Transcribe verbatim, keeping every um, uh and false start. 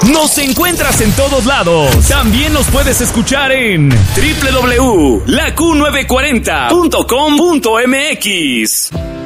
Nos encuentras en todos lados. También nos puedes escuchar en doble u doble u doble u punto la q novecientos cuarenta punto com punto m x.